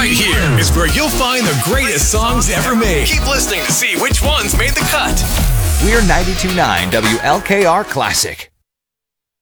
Right here is where you'll find the greatest songs ever made. Keep listening to see which ones made the cut. We're 92.9 WLKR Classic.